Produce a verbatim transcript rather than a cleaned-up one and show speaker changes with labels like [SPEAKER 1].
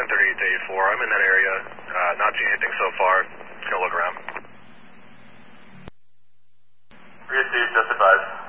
[SPEAKER 1] ten thirty-eight to eighty-four. I'm in that area. Uh, not seeing anything so far. Just gonna look around.
[SPEAKER 2] Received, just advised.